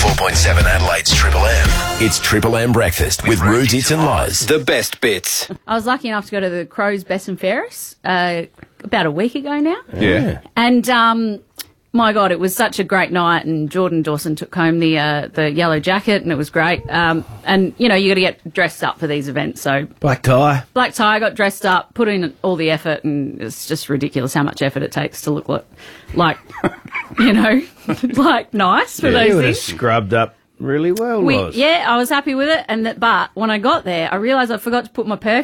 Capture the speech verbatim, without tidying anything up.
ninety-four point seven Adelaide's Triple M. It's Triple M Breakfast with Roo, Dits and Lies. The best bits. I was lucky enough to go to the Crows Bess and Ferris uh, about a week ago now. Yeah. And, um, my God, it was such a great night, and Jordan Dawson took home the uh, the yellow jacket, and it was great. Um, and, you know, you got to get dressed up for these events. So Black tie. black tie, got dressed up, put in all the effort, and it's just ridiculous how much effort it takes to look like, like you know, like nice for You those would have things. scrubbed up really well, We, Loz. yeah, I was happy with it, and that, but when I got there, I realised I forgot to put my perfume